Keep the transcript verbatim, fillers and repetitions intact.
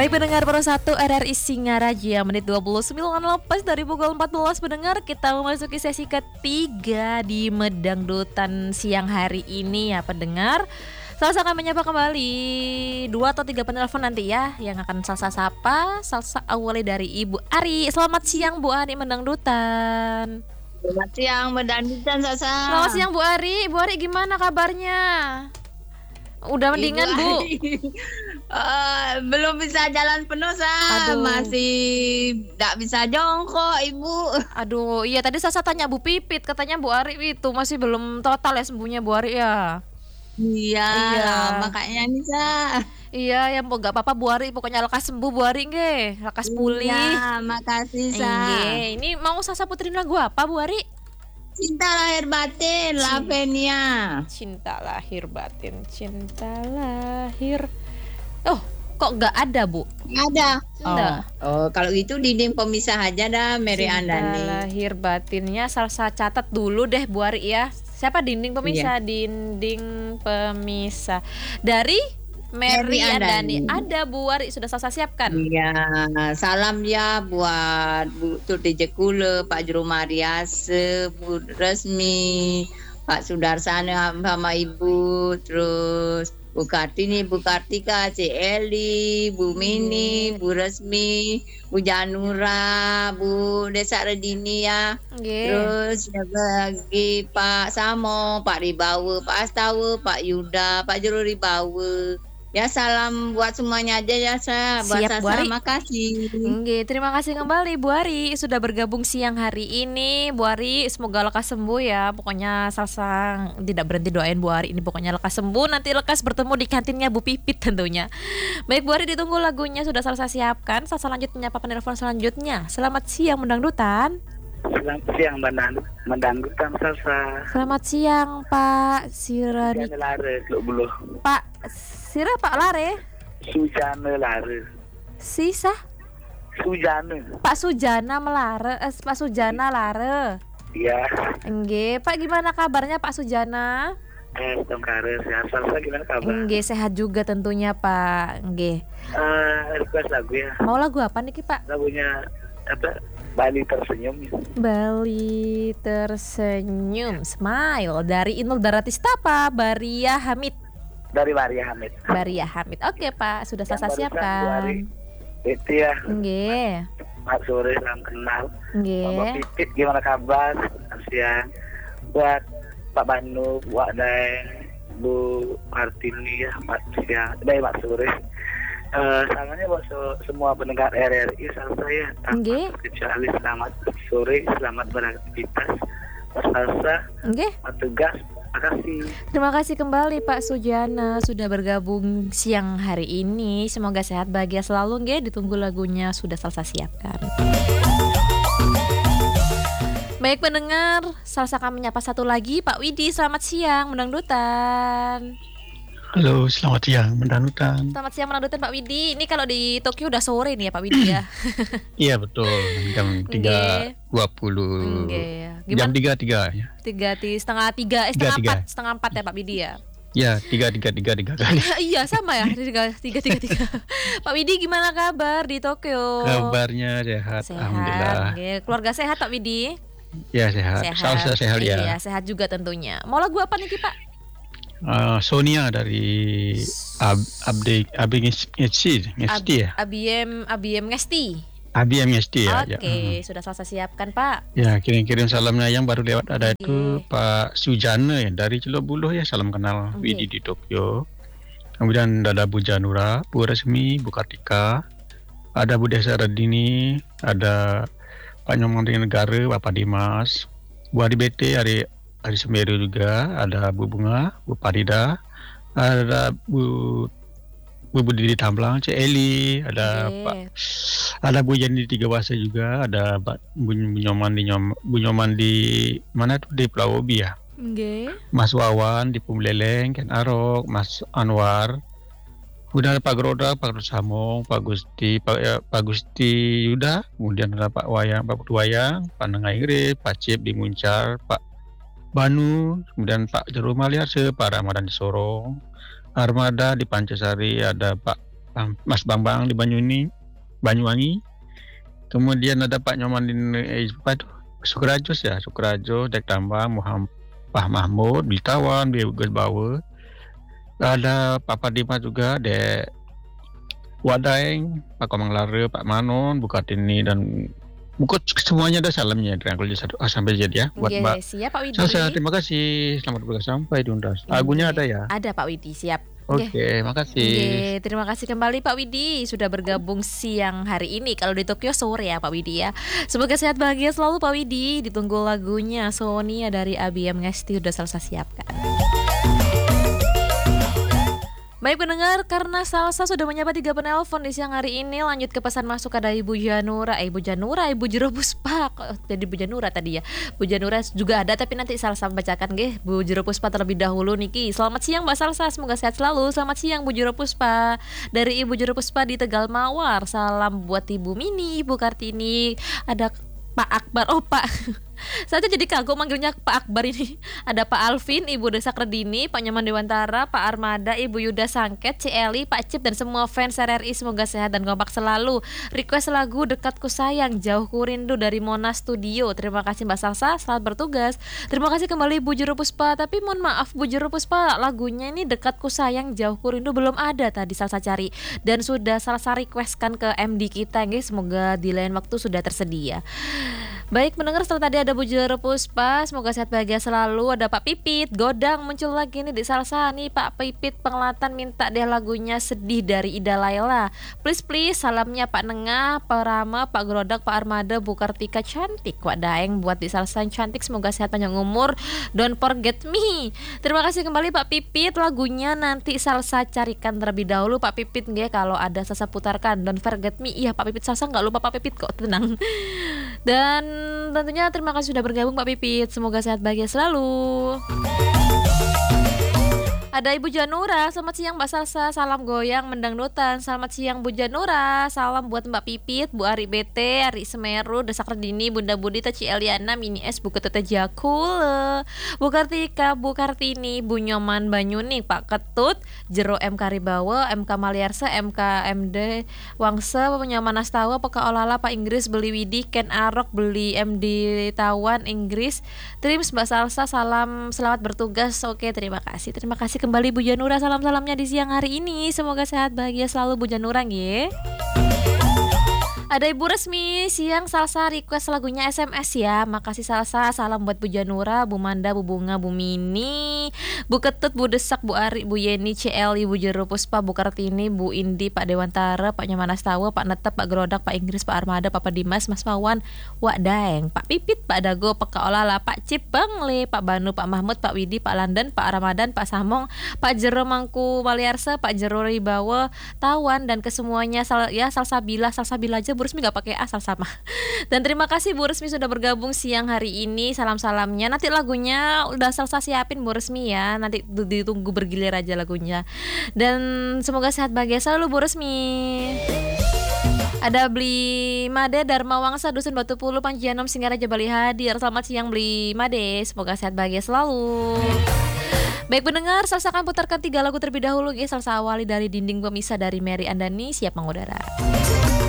Baik pendengar Pro satu R R I Singaraja, menit dua puluh sembilan lepas dari pukul empat belas. Pendengar, kita memasuki sesi ketiga di Medangdutan siang hari ini ya pendengar. Salsa akan menyapa kembali dua atau tiga penelpon nanti ya, yang akan Salsa sapa. Salsa awali dari Ibu Ari. Selamat siang Bu Ari Medangdutan. Selamat siang Medangdutan Salsa. Selamat siang Bu Ari. Bu Ari gimana kabarnya? Udah mendingan Ibu Bu? uh, belum bisa jalan penuh Sa. Aduh. Masih gak bisa jongkok Ibu. Aduh, iya tadi Salsa tanya Bu Pipit, katanya Bu Ari itu masih belum total ya sembuhnya Bu Ari ya. Iya, Iya. makanya nih Sa. Iya, yang gak apa-apa Bu Ari, pokoknya lekas sembuh Bu Ari nggih, lekas pulih. Iya, makasih Sa. Nggih, ini mau Salsa puterin lagu apa Bu Ari? Cinta lahir batin, Lavenia. Cinta lahir batin, cinta lahir. Oh, kok gak ada Bu? Ada. Ada. Oh, oh, kalau itu dinding pemisah aja dah, Mary Cinta Andani. lahir batinnya Salsa catat dulu deh Bu Ari ya. Siapa dinding pemisah? Dinding pemisah dari Mary Mary Andani. Andani. Ada Bu Ari, sudah Salsa siapkan. Iya, salam ya buat Bu Tuti Jekule, Pak Juru Mariase, Bu Resmi, Pak Sudarsana sama Ibu, terus Bu Kartini, Bu Kartika, C. Eli, Bu Mini, Bu Resmi, Bu Janura, Bu Desa Redini ya. Nggih. Terus bagi Pak Samo, Pak Ribawe, Pak Astawa, Pak Yuda, Pak Juru Ribawe. Ya salam buat semuanya aja ya Sa. Buat Siap, Bu Salsa, Ari. makasih. Nggih, terima kasih kembali Bu Ari sudah bergabung siang hari ini. Bu Ari semoga lekas sembuh ya. Pokoknya Salsa tidak berhenti doain Bu Ari ini pokoknya lekas sembuh. Nanti lekas bertemu di kantinnya Bu Pipit tentunya. Baik Bu Ari, ditunggu lagunya sudah Salsa siapkan. Salsa lanjut menyapa penelpon selanjutnya. Selamat siang Medangdutan. Selamat siang Mendang Medangdutan Salsa. Selamat siang Pak Sirani. Sujana Lare Teluk Buluh. Pak Sira Pak Lare. Sujana Lare. Sisa Sujana. Pak Sujana Melare. Eh, Pak Sujana Lare. Iya. Nggih, Pak gimana kabarnya Pak Sujana? Eh, Tongkare sehat. Salsa gimana kabar? Nggih, sehat juga tentunya Pak. Nggih. Eh, request lagu ya. Mau lagu apa nih Ki, Pak? Lagunya apa? Bali Tersenyum. Bali Tersenyum, Smile dari Inul Daratista Pak Baria Hamid. Dari Maria Hamid. Baria Hamid. Oke Pak, sudah Yang Salsa barusan Bu Ari. siapkan. Itu ya. Nggih. Mak sore salam kenal. Bapak Nggih. Pipit gimana kabar? Selamat siang. Buat Pak Banu, Bu Adeng, Bu Kartini ya, Pak siang. Dari Mak sore. Eh, salamnya buat se- semua pendengar R R I Salsa ya. Nggih. Kecuali selamat sore, selamat beraktivitas. Mas Salsa, Nggih. Pak tugas, makasih. Terima kasih kembali Pak Sujana sudah bergabung siang hari ini. Semoga sehat bahagia selalu nggih. Ditunggu lagunya sudah Salsa siapkan. Baik pendengar, Salsa akan menyapa satu lagi Pak Widi. Selamat siang Medangdutan. Halo, selamat siang Medangdutan. Selamat siang Medangdutan Pak Widi. Ini kalau di Tokyo udah sore nih ya Pak Widi ya. Iya betul, jam tiga dua puluh. Nggih. Jam Gimana? tiga tiga ya. Tiga ti setengah tiga, eh, setengah Tiga, tiga. empat, setengah empat ya Pak Widi ya. Ya tiga tiga tiga tiga kali. Iya sama ya, tiga tiga tiga tiga. Pak Widi gimana kabar di Tokyo? Kabarnya sehat, Sehat. alhamdulillah. Nggih. Keluarga sehat Pak Widi? Ya sehat. Salsa sehat ya. Iya, sehat juga tentunya. Mau lagu apa nih Ki, Pak? Eh, Sonia dari Ab Abdi Abdi Ngesti, Ngesti ya. Abiem Abiem Ngesti. Abdi Ngesti ya. Oke, ya. sudah Salsa siapkan Pak. Ya, kirim-kirim salamnya yang baru lewat ada itu Oke. Pak Sujana ya dari Celuk Buluh ya, salam kenal Oke. Widi di Tokyo. Kemudian ada Bu Janura, Bu Resmi, Bu Kartika, ada Bu Desa Redini, ada Pak Nyomong Negara, Bapak Dimas, Bu Adi B T, Ari Ari Semeru juga, ada Bu Bunga, Bu Parida, ada Bu Bu Budi Tamblang, C. Eli, ada Oke. Pak ada Bu Jani di Tiga Wasa juga, ada Pak Bu Bu Nyoman di Nyom, Bu Nyoman di mana tuh di Pulau Obi ya. Nggih. Mas Wawan di Pumleleng, Ken Arok, Mas Anwar. Kemudian ada Pak Groda, Pak Samong, Pak Gusti, Pak, ya, Pak Gusti Yuda, kemudian ada Pak Wayang, Pak Putu Wayang, Pak Nengaire, Pak Cip di Muncar, Pak Banu, kemudian Pak Jerumaliase, Pak Ramadan di Sorong, Armada di Pancasari, ada Pak Bang- Mas Bambang di Banyuni, Banyuwangi. Kemudian ada Pak Nyoman di eh, apa itu? Sukrajo ya, Sukrajo, Dek Tambang, Muhammad Pak Mahmud, Biltawan, Biugal Bawa. Ada Pak Padima juga, Dek Wadaeng, Pak Komang Lara, Pak Manon, Bukatini dan Bukot semuanya ada salamnya Triangle J satu A sampai Z ya buat Nggih, Mbak siap Pak Widi. Sasa. Terima kasih, selamat bertugas sampai di Undas. Lagunya ada ya? Ada Pak Widi, siap. Oke, Nggih. makasih. Nggih, terima kasih kembali Pak Widi sudah bergabung siang hari ini. Kalau di Tokyo sore ya Pak Widi ya. Semoga sehat bahagia selalu Pak Widi. Ditunggu lagunya Sonia dari A B M Ngesti udah selesai siapkan. Baik pendengar, karena Salsa sudah menyapa tiga penelpon di siang hari ini, lanjut ke pesan masuk ada Ibu Janura, eh, Ibu Janura, Ibu Jero Puspa, kok jadi Ibu Janura tadi ya. Bu Janura juga ada tapi nanti Salsa bacakan nggih Bu Jero Puspa terlebih dahulu niki. Selamat siang Mbak Salsa, semoga sehat selalu. Selamat siang Bu Jero Puspa. Dari Ibu Jero Puspa di Tegal Mawar. Salam buat Ibu Mini, Ibu Kartini, ada Pak Akbar, oh Pak. Saya tuh jadi kagum manggilnya Pak Akbar ini. Ada Pak Alvin, Ibu Desa Kredini, Pak Nyaman Dewantara, Pak Armada, Ibu Yuda Sangket, C Eli, Pak Cip dan semua fans R R I semoga sehat dan kompak selalu. Request lagu Dekatku Sayang, Jauhku Rindu dari Monas Studio. Terima kasih Mbak Salsa, selamat bertugas. Terima kasih kembali Bu Jero Puspa. Tapi mohon maaf Bu Jero Puspa, lagunya ini Dekatku Sayang, Jauhku Rindu belum ada tadi Salsa cari dan sudah Salsa requestkan ke M D kita nggih. Semoga di lain waktu sudah tersedia. Baik mendengar, setelah tadi ada Bu Jero Puspa, semoga sehat bahagia selalu. Ada Pak Pipit, Godang muncul lagi nih di Salsa nih. Pak Pipit Penglatan minta deh lagunya Sedih dari Ida Laila. Please please, salamnya Pak Nengah, Pak Rama, Pak Grodak, Pak Armada, Bu Kartika cantik, Wak Daeng buat di Salsa yang cantik. Semoga sehat panjang umur. Don't forget me. Terima kasih kembali Pak Pipit. Lagunya nanti Salsa carikan terlebih dahulu Pak Pipit nggih, kalau ada Salsa putarkan. Don't forget me. Iya Pak Pipit, Salsa nggak lupa Pak Pipit kok, tenang. Dan tentunya terima kasih sudah bergabung Pak Pipit. Semoga sehat bahagia selalu. Ada Ibu Janura, selamat siang Mbak Salsa, salam goyang mendangdutan. Selamat siang Bu Janura, salam buat Mbak Pipit, Bu Ari B T, Ari Semeru, Desak Redini, Bunda Budita, Ci Eliana, Mini S, Bu Ketete Jakul, Bu Kartika, Bu Kartini, Bu Nyoman Banyuni, Pak Ketut, Jero M Karibawa, M K Maliarsa, M K M D Wangsa, Pak Nyaman Astawa, Pak Olala, Pak Inggris, Beli Widi, Ken Arok, Beli M D Tawan, Inggris. Trims Mbak Salsa, salam selamat bertugas. Oke, terima kasih. Terima kasih kembali Bu Janura, salam-salamnya di siang hari ini. Semoga sehat bahagia selalu Bu Janura nggih. Ada Ibu Resmi, siang Salsa request lagunya S M S ya. Makasih Salsa, salam buat Bu Janura, Bu Manda, Bu Bunga, Bu Mini, Bu Ketut, Bu Desak, Bu Ari, Bu Yeni, C L, Ibu Jero Puspa, Bu Kartini, Bu Indi, Pak Dewantara, Pak Nyaman Astawa, Pak Netep, Pak Grodak, Pak Inggris, Pak Armada, Papa Dimas, Mas Pawan, Wak Daeng, Pak Pipit, Pak Dago, Pak Kaolala, Pak Cip, Bang Le, Pak Banu, Pak Mahmud, Pak Widi, Pak London, Pak Ramadan, Pak Samong, Pak Jero Mangku Maliarsa, Pak Jero Ribawa, Tawan dan kesemuanya sal ya Salsabila, Salsabila aja Bu Resmi gak pakai asal sama. Dan terima kasih Bu Resmi sudah bergabung siang hari ini. Salam-salamnya. Nanti lagunya udah Salsa siapin Bu Resmi ya. Nanti ditunggu bergilir aja lagunya. Dan semoga sehat bahagia selalu Bu Resmi. Ada Beli Made Dharma Wangsa Dusun Batu Pulu Panjianom Singaraja Bali hadir. Selamat siang Beli Made. Semoga sehat bahagia selalu. Baik pendengar, Salsa akan putarkan tiga lagu terlebih dahulu. Salsa awali dari Dinding Pemisah dari Mary Andani. Siap mengudara.